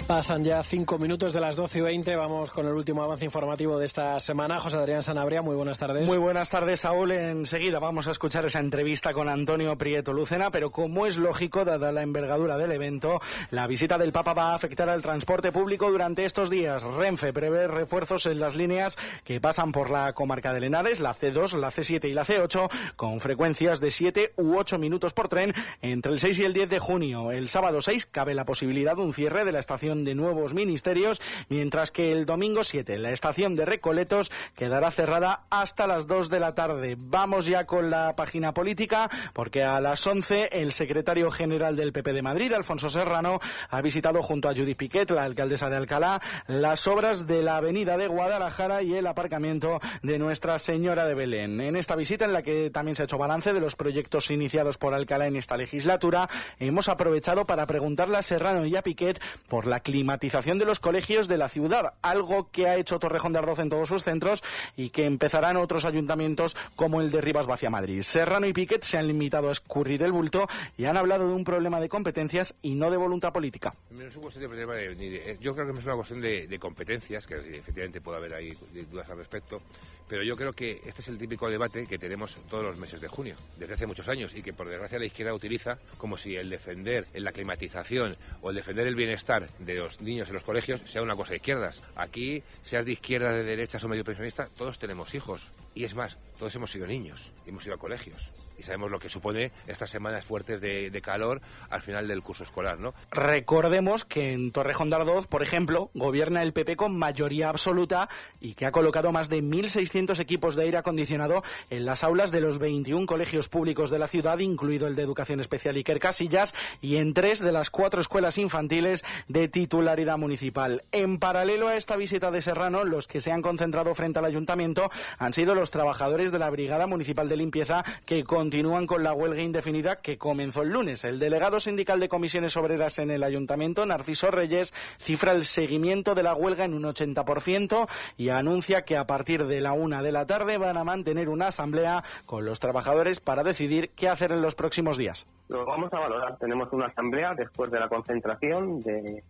Pasan ya 5 minutos de las 12:20. Vamos con el último avance informativo de esta semana. José Adrián Sanabria, muy buenas tardes. Muy buenas tardes, Saúl. Enseguida vamos a escuchar esa entrevista con Antonio Prieto Lucena, pero como es lógico, dada la envergadura del evento, la visita del Papa va a afectar al transporte público durante estos días. Renfe prevé refuerzos en las líneas que pasan por la comarca de Henares, la C2, la C7 y la C8, con frecuencias de 7 u 8 minutos por tren entre el 6 y el 10 de junio. El sábado 6 cabe la posibilidad de un cierre de la estación de Nuevos Ministerios, mientras que el domingo 7 la estación de Recoletos quedará cerrada hasta las 2 de la tarde. Vamos ya con la página política, porque a las 11 el secretario general del PP de Madrid, Alfonso Serrano, ha visitado junto a Judith Piquet, la alcaldesa de Alcalá, las obras de la avenida de Guadalajara y el aparcamiento de Nuestra Señora de Belén. En esta visita, en la que también se ha hecho balance de los proyectos iniciados por Alcalá en esta legislatura, hemos aprovechado para preguntarle a Serrano y a Piquet por la climatización de los colegios de la ciudad, algo que ha hecho Torrejón de Ardoz en todos sus centros y que empezarán otros ayuntamientos como el de Rivas Vacia Madrid. Serrano y Piquet se han limitado a escurrir el bulto y han hablado de un problema de competencias y no de voluntad política. No es una cuestión de problema yo creo que es una cuestión de competencias, que efectivamente puede haber ahí dudas al respecto, pero yo creo que este es el típico debate que tenemos todos los meses de junio, desde hace muchos años, y que por desgracia la izquierda utiliza como si el defender la climatización o el defender el bienestar de los niños en los colegios sea una cosa de izquierdas. Aquí, seas de izquierda, de derechas o medio pensionista, todos tenemos hijos. Y es más, todos hemos sido niños, hemos ido a colegios. Y sabemos lo que supone estas semanas fuertes de calor al final del curso escolar, ¿no? Recordemos que en Torrejón de Ardoz, por ejemplo, gobierna el PP con mayoría absoluta y que ha colocado más de 1.600 equipos de aire acondicionado en las aulas de los 21 colegios públicos de la ciudad, incluido el de Educación Especial Iker Casillas, y en 3 de las 4 escuelas infantiles de titularidad municipal. En paralelo a esta visita de Serrano, los que se han concentrado frente al ayuntamiento han sido los trabajadores de la Brigada Municipal de Limpieza, que continúan con la huelga indefinida que comenzó el lunes. El delegado sindical de comisiones obreras en el ayuntamiento, Narciso Reyes, cifra el seguimiento de la huelga en un 80% y anuncia que a partir de la 1 de la tarde van a mantener una asamblea con los trabajadores para decidir qué hacer en los próximos días. Lo vamos a valorar. Tenemos una asamblea después de la concentración de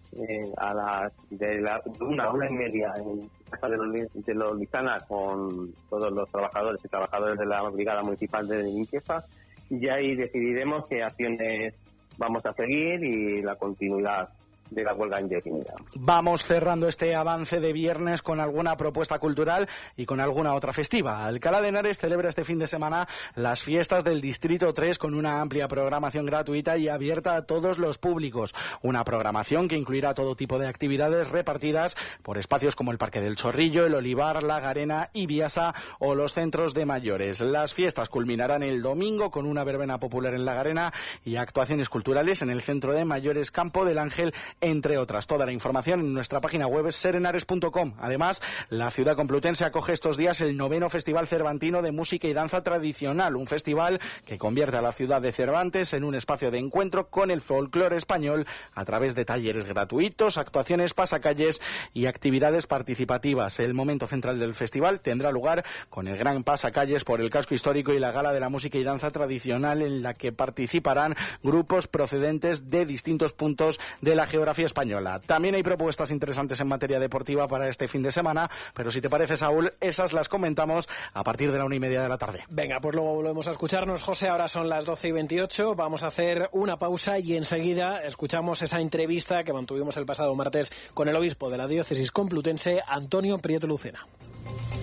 1:30 en casa de los Lizana con todos los trabajadores y trabajadores de la Brigada Municipal de Limpieza, y ahí decidiremos qué acciones vamos a seguir y la continuidad de la huelga indefinida. Vamos cerrando este avance de viernes con alguna propuesta cultural y con alguna otra festiva. Alcalá de Henares celebra este fin de semana las fiestas del Distrito 3 con una amplia programación gratuita y abierta a todos los públicos. Una programación que incluirá todo tipo de actividades repartidas por espacios como el Parque del Chorrillo, el Olivar, la Garena, Ibiasa o los centros de mayores. Las fiestas culminarán el domingo con una verbena popular en la Garena y actuaciones culturales en el Centro de Mayores Campo del Ángel, entre otras. Toda la información en nuestra página web es serenares.com. Además, la ciudad complutense acoge estos días el 9º Festival Cervantino de Música y Danza Tradicional, un festival que convierte a la ciudad de Cervantes en un espacio de encuentro con el folclore español a través de talleres gratuitos, actuaciones, pasacalles y actividades participativas. El momento central del festival tendrá lugar con el gran pasacalles por el casco histórico y la gala de la música y danza tradicional, en la que participarán grupos procedentes de distintos puntos de la geografía española. También hay propuestas interesantes en materia deportiva para este fin de semana, pero si te parece, Saúl, esas las comentamos a partir de la 1:30 de la tarde. Venga, pues luego volvemos a escucharnos, José. Ahora son las 12:28. Vamos a hacer una pausa y enseguida escuchamos esa entrevista que mantuvimos el pasado martes con el obispo de la diócesis complutense, Antonio Prieto Lucena.